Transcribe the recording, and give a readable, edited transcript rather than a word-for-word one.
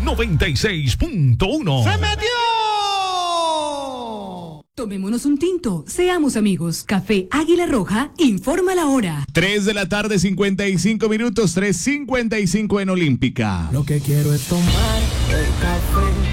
96.1. ¡Se metió! Tomémonos un tinto, seamos amigos. Café Águila Roja, informa la hora. 3 de la tarde, 55 minutos, 3:55 en Olímpica. Lo que quiero es tomar el café